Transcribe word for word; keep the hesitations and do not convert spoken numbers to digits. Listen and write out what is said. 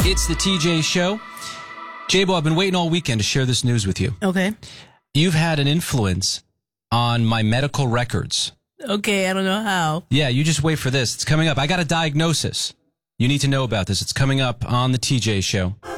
It's the T J Show. J-Bo, I've been waiting all weekend to share this news with you. Okay. You've had an influence on my medical records. Okay, I don't know how. Yeah, you just wait for this. It's coming up. I got a diagnosis. You need to know about this. It's coming up on the T J Show.